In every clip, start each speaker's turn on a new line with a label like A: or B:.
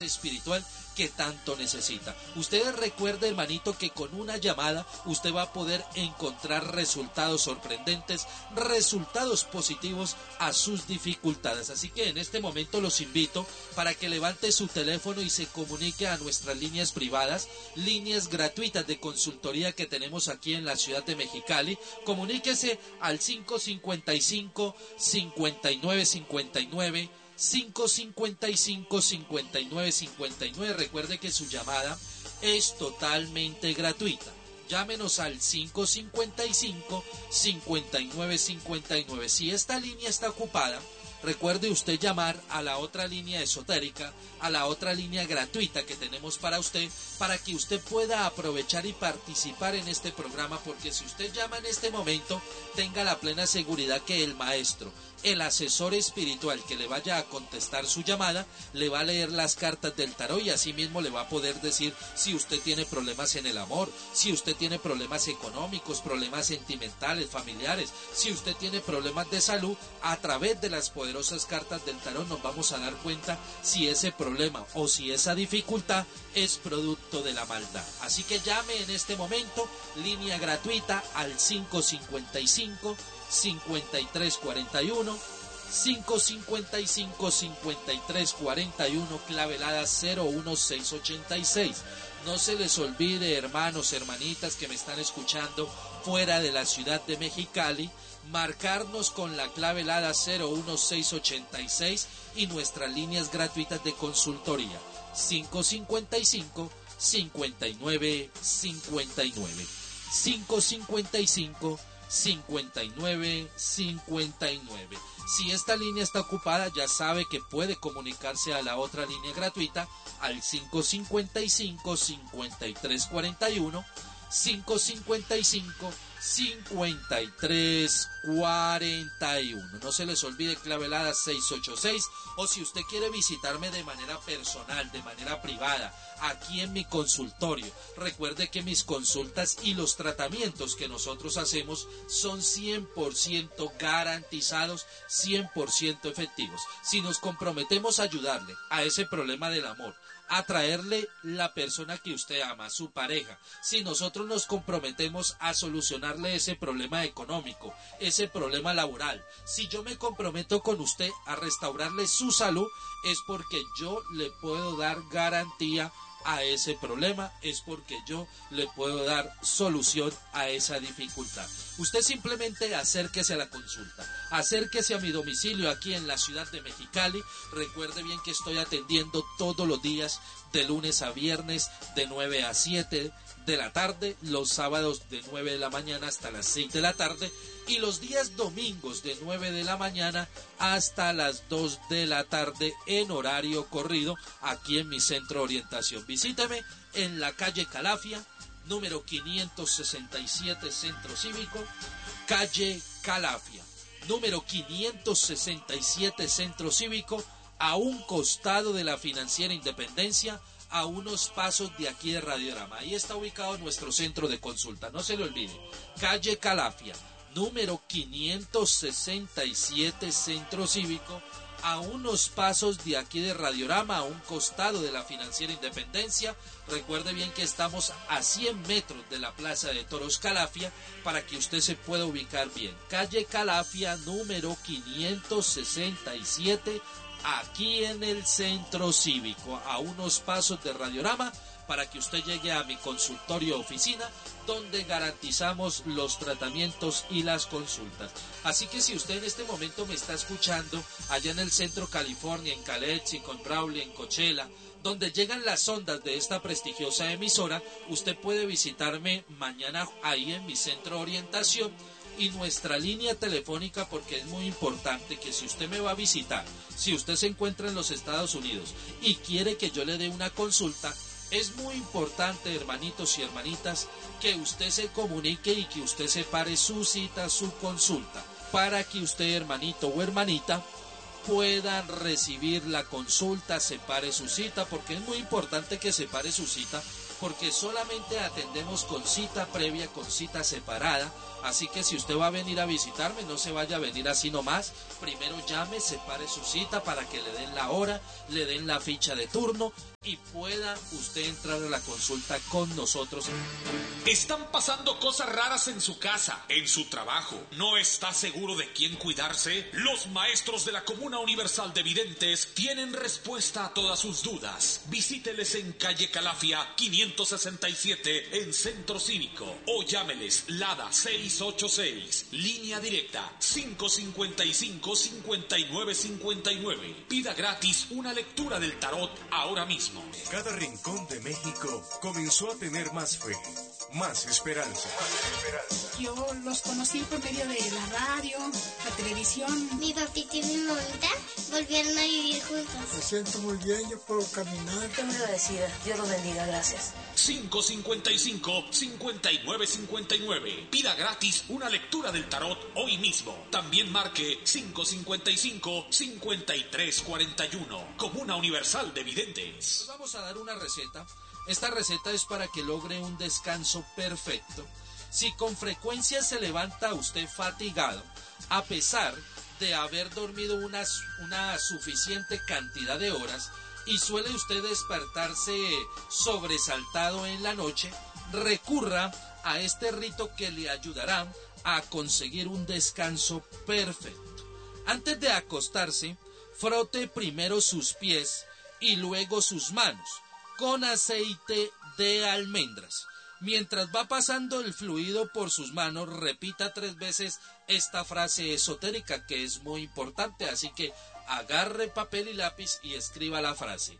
A: espiritual que tanto necesita. Ustedes recuerden, hermanito, que con una llamada usted va a poder encontrar resultados sorprendentes, resultados positivos a sus dificultades. Así que en este momento los invito para que levante su teléfono y se comunique a nuestras líneas privadas, líneas gratuitas de consultoría que tenemos aquí en la ciudad de Mexicali. Comuníquese al 555-5959, 555-5959. Recuerde que su llamada es totalmente gratuita. Llámenos al 555-5959. Si esta línea está ocupada, recuerde usted llamar a la otra línea esotérica, a la otra línea gratuita que tenemos para usted, para que usted pueda aprovechar y participar en este programa, porque si usted llama en este momento, tenga la plena seguridad que el maestro, el asesor espiritual que le vaya a contestar su llamada, le va a leer las cartas del tarot y así mismo le va a poder decir si usted tiene problemas en el amor, si usted tiene problemas económicos, problemas sentimentales, familiares, si usted tiene problemas de salud. A través de las poderosas cartas del tarot nos vamos a dar cuenta si ese problema o si esa dificultad es producto de la maldad. Así que llame en este momento, línea gratuita al 555-5341, 555-5341, clavelada 01686. No se les olvide, hermanos, hermanitas que me están escuchando fuera de la ciudad de Mexicali, marcarnos con la clavelada 01686 y nuestras líneas gratuitas de consultoría 555-5959, 555-5959. Si esta línea está ocupada, ya sabe que puede comunicarse a la otra línea gratuita al 555-5341, 555-5341. No se les olvide clavelada 686. O si usted quiere visitarme de manera personal, de manera privada, aquí en mi consultorio, recuerde que mis consultas y los tratamientos que nosotros hacemos son 100% garantizados, 100% efectivos. Si nos comprometemos a ayudarle a ese problema del amor, a traerle la persona que usted ama, su pareja, si nosotros nos comprometemos a solucionarle ese problema económico, ese problema laboral, si yo me comprometo con usted a restaurarle su salud, es porque yo le puedo dar garantía a ese problema, es porque yo le puedo dar solución a esa dificultad. Usted simplemente acérquese a la consulta, acérquese a mi domicilio aquí en la ciudad de Mexicali. Recuerde bien que estoy atendiendo todos los días de lunes a viernes de 9 a 7 de la tarde, los sábados de 9 de la mañana hasta las 6 de la tarde y los días domingos de 9 de la mañana hasta las 2 de la tarde en horario corrido aquí en mi centro de orientación. Visíteme en la calle Calafia, número 567, Centro Cívico, calle Calafia, número 567, Centro Cívico, a un costado de la Financiera Independencia, a unos pasos de aquí de Radiorama. Ahí está ubicado nuestro centro de consulta, no se lo olvide, calle Calafia, número 567, Centro Cívico, a unos pasos de aquí de Radiorama, a un costado de la Financiera Independencia. Recuerde bien que estamos a 100 metros de la Plaza de Toros Calafia para que usted se pueda ubicar bien. Calle Calafia, número 567, aquí en el Centro Cívico, a unos pasos de Radiorama, para que usted llegue a mi consultorio oficina, donde garantizamos los tratamientos y las consultas. Así que si usted en este momento me está escuchando allá en el centro California, en Calexi, en Brawley, en Coachella, donde llegan las ondas de esta prestigiosa emisora, usted puede visitarme mañana ahí en mi centro de orientación y nuestra línea telefónica, porque es muy importante que si usted me va a visitar, si usted se encuentra en los Estados Unidos y quiere que yo le dé una consulta, es muy importante, hermanitos y hermanitas, que usted se comunique y que usted separe su cita, su consulta, para que usted, hermanito o hermanita, puedan recibir la consulta, separe su cita, porque es muy importante que separe su cita, porque solamente atendemos con cita previa, con cita separada. Así que si usted va a venir a visitarme, no se vaya a venir así nomás. Primero llame, separe su cita para que le den la hora, le den la ficha de turno y pueda usted entrar a la consulta con nosotros.
B: Están pasando cosas raras en su casa, en su trabajo. ¿No está seguro de quién cuidarse? Los maestros de la Comuna Universal de Videntes tienen respuesta a todas sus dudas. Visíteles en calle Calafia 567 en Centro Cívico o llámeles LADA 686, línea directa 555-5959. Pida gratis una lectura del tarot ahora mismo.
C: Cada rincón de México comenzó a tener más fe, más esperanza.
D: Yo los conocí por medio de la radio, la televisión.
E: Mi papito y mi mamita volvieron a vivir juntos.
F: Me siento muy bien, yo puedo caminar.
G: Estoy muy agradecida. Dios los bendiga, gracias.
B: 555-5959. Pida gratis una lectura del tarot hoy mismo. También marque 555-5341. Comuna Universal de Videntes.
A: Vamos a dar una receta. Esta receta es para que logre un descanso perfecto. Si con frecuencia se levanta usted fatigado, a pesar de haber dormido una suficiente cantidad de horas, y suele usted despertarse sobresaltado en la noche, recurra a este rito que le ayudará a conseguir un descanso perfecto. Antes de acostarse, frote primero sus pies y luego sus manos con aceite de almendras. Mientras va pasando el fluido por sus manos, repita 3 veces esta frase esotérica que es muy importante, así que agarre papel y lápiz y escriba la frase: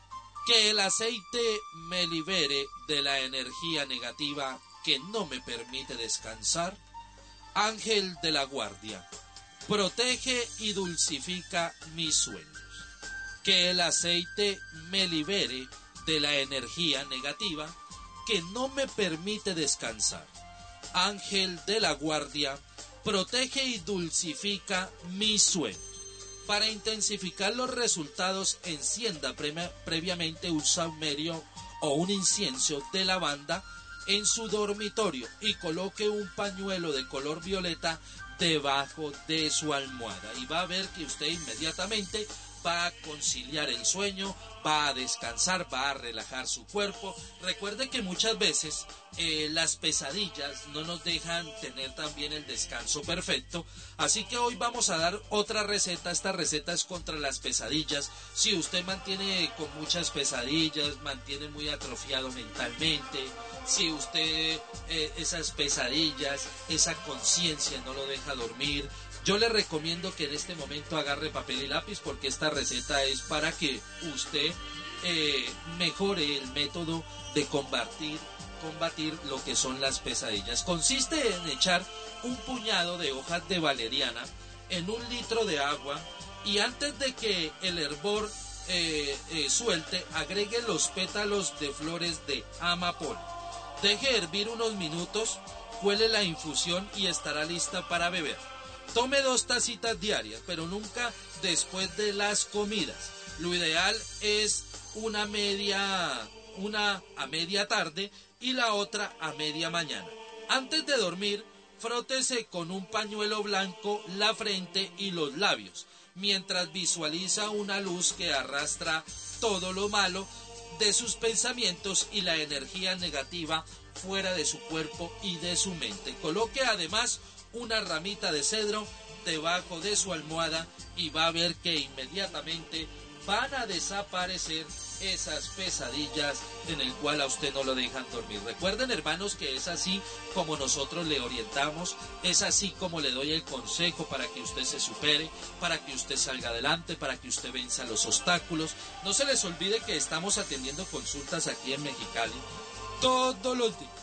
A: que el aceite me libere de la energía negativa que no me permite descansar. Ángel de la guardia, protege y dulcifica mis sueños. Que el aceite me libere de la energía negativa que no me permite descansar. Ángel de la guardia, protege y dulcifica mis sueños. Para intensificar los resultados, encienda previamente un saumerio o un incienso de lavanda en su dormitorio y coloque un pañuelo de color violeta debajo de su almohada, y va a ver que usted inmediatamente va a conciliar el sueño, va a descansar, va a relajar su cuerpo. Recuerde que muchas veces las pesadillas no nos dejan tener también el descanso perfecto, así que hoy vamos a dar otra receta. Esta receta es contra las pesadillas. Si usted mantiene con muchas pesadillas, mantiene muy atrofiado mentalmente, si usted esas pesadillas, esa conciencia no lo deja dormir, yo le recomiendo que en este momento agarre papel y lápiz, porque esta receta es para que usted mejore el método de combatir lo que son las pesadillas. Consiste en echar un puñado de hojas de valeriana en 1 litro de agua, y antes de que el hervor suelte, agregue los pétalos de flores de amapola. Deje hervir unos minutos, cuele la infusión y estará lista para beber. Tome 2 tacitas diarias, pero nunca después de las comidas. Lo ideal es una a media tarde y la otra a media mañana. Antes de dormir, frótese con un pañuelo blanco la frente y los labios, mientras visualiza una luz que arrastra todo lo malo de sus pensamientos y la energía negativa fuera de su cuerpo y de su mente. Coloque además una ramita de cedro debajo de su almohada y va a ver que inmediatamente van a desaparecer esas pesadillas en el cual a usted no lo dejan dormir. Recuerden, hermanos, que es así como nosotros le orientamos, es así como le doy el consejo para que usted se supere, para que usted salga adelante, para que usted venza los obstáculos. No se les olvide que estamos atendiendo consultas aquí en Mexicali todos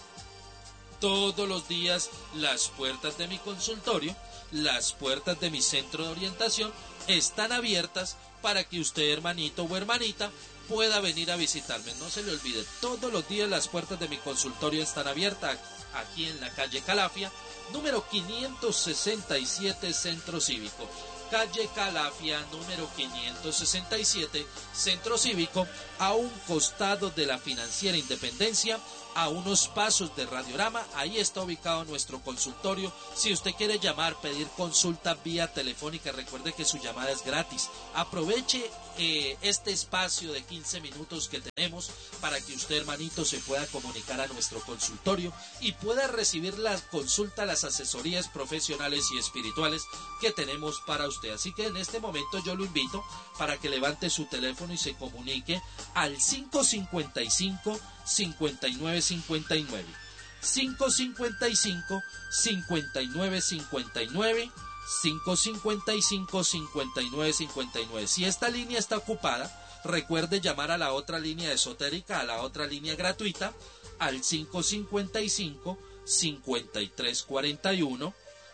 A: los días. Las puertas de mi consultorio, las puertas de mi centro de orientación están abiertas para que usted, hermanito o hermanita, pueda venir a visitarme. No se le olvide, todos los días las puertas de mi consultorio están abiertas aquí en la calle Calafia, número 567, Centro Cívico. calle Calafia, número 567, Centro Cívico, a un costado de la Financiera Independencia, a unos pasos de Radiorama. Ahí está ubicado nuestro consultorio. Si usted quiere llamar, pedir consulta vía telefónica, recuerde que su llamada es gratis. Aproveche este espacio de 15 minutos que tenemos para que usted, hermanito, se pueda comunicar a nuestro consultorio y pueda recibir la consulta, las asesorías profesionales y espirituales que tenemos para usted. Así que en este momento yo lo invito para que levante su teléfono y se comunique al 555-5959, 555-5959, 555-5959. Si esta línea está ocupada, recuerde llamar a la otra línea esotérica, a la otra línea gratuita, al 555-5341,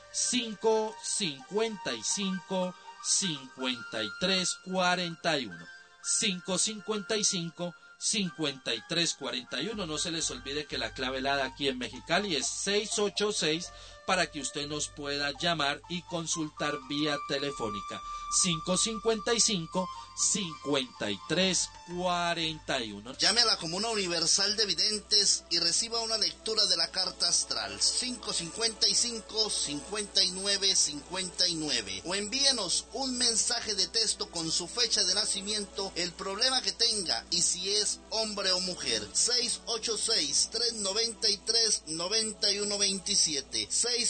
A: 555-5341, 555-5341. No se les olvide que la clave helada aquí en Mexicali es 686 para que usted nos pueda llamar y consultar vía telefónica. 555-5341.
H: Llame a la Comuna Universal de Videntes y reciba una lectura de la carta astral 555-5959, o envíenos un mensaje de texto con su fecha de nacimiento, el problema que tenga y si es hombre o mujer. 686-393-9127,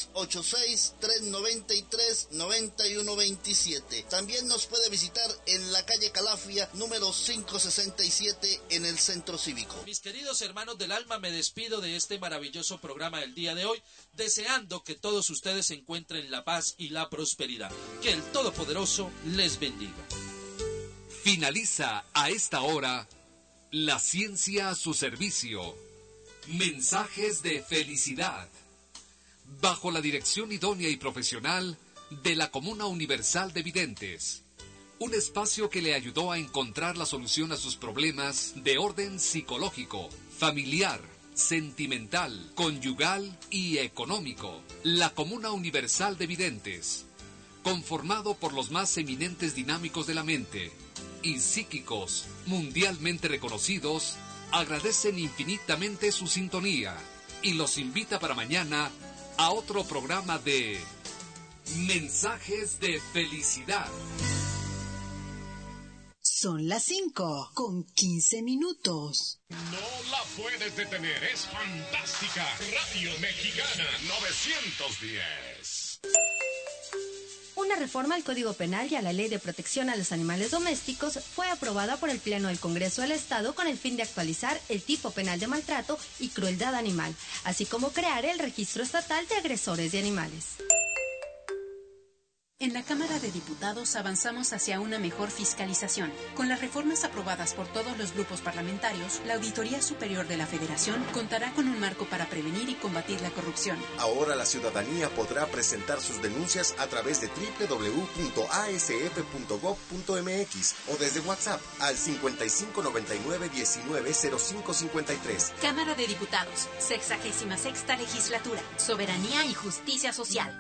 H: 686-393-9127. También nos puede visitar en la calle Calafia, número 567, en el Centro Cívico.
A: Mis queridos hermanos del alma, me despido de este maravilloso programa del día de hoy, deseando que todos ustedes encuentren la paz y la prosperidad. Que el Todopoderoso les bendiga.
I: Finaliza a esta hora la ciencia a su servicio. Mensajes de felicidad. Bajo la dirección idónea y profesional de la Comuna Universal de Videntes, un espacio que le ayudó a encontrar la solución a sus problemas de orden psicológico, familiar, sentimental, conyugal y económico. La Comuna Universal de Videntes, conformado por los más eminentes dinámicos de la mente y psíquicos mundialmente reconocidos, agradecen infinitamente su sintonía y los invita para mañana a otro programa de Mensajes de Felicidad.
J: Son las 5:15.
B: No la puedes detener, es fantástica. Radio Mexicana 910.
K: Una reforma al Código Penal y a la Ley de Protección a los Animales Domésticos fue aprobada por el Pleno del Congreso del Estado con el fin de actualizar el tipo penal de maltrato y crueldad animal, así como crear el Registro Estatal de Agresores de Animales.
L: En la Cámara de Diputados avanzamos hacia una mejor fiscalización. Con las reformas aprobadas por todos los grupos parlamentarios, la Auditoría Superior de la Federación contará con un marco para prevenir y combatir la corrupción.
M: Ahora la ciudadanía podrá presentar sus denuncias a través de www.asf.gov.mx o desde WhatsApp al 5599-190553.
L: Cámara de Diputados, 66ª Legislatura, Soberanía y Justicia Social.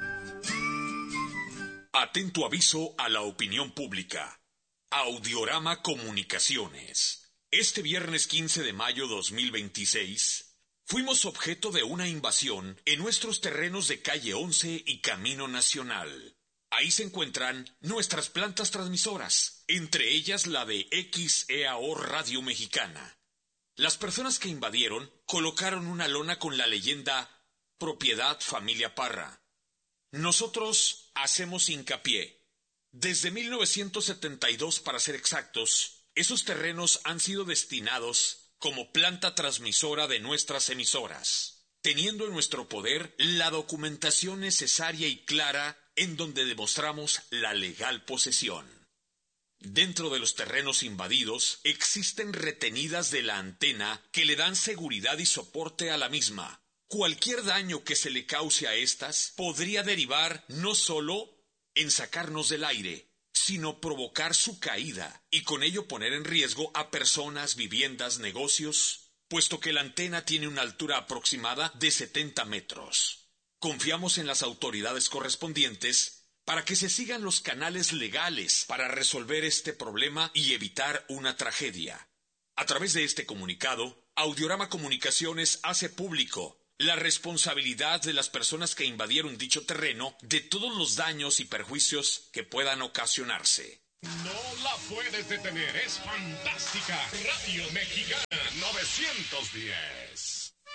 B: Atento aviso a la opinión pública. Audiorama Comunicaciones. Este viernes 15 de mayo 2026, fuimos objeto de una invasión en nuestros terrenos de calle 11 y Camino Nacional. Ahí se encuentran nuestras plantas transmisoras, entre ellas la de XEAO Radio Mexicana. Las personas que invadieron colocaron una lona con la leyenda Propiedad Familia Parra. Nosotros hacemos hincapié. Desde 1972, para ser exactos, esos terrenos han sido destinados como planta transmisora de nuestras emisoras, teniendo en nuestro poder la documentación necesaria y clara en donde demostramos la legal posesión. Dentro de los terrenos invadidos existen retenidas de la antena que le dan seguridad y soporte a la misma. Cualquier daño que se le cause a estas podría derivar no solo en sacarnos del aire, sino provocar su caída y con ello poner en riesgo a personas, viviendas, negocios, puesto que la antena tiene una altura aproximada de 70 metros. Confiamos en las autoridades correspondientes para que se sigan los canales legales para resolver este problema y evitar una tragedia. A través de este comunicado, Audiorama Comunicaciones hace público la responsabilidad de las personas que invadieron dicho terreno de todos los daños y perjuicios que puedan ocasionarse.
J: No la puedes detener, es fantástica. Radio Mexicana 910.